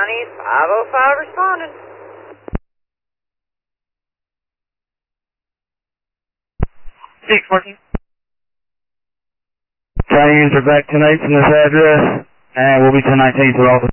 County 505 responding. Six working. Trying to enter back tonight from this address, and we'll be 1019 to all the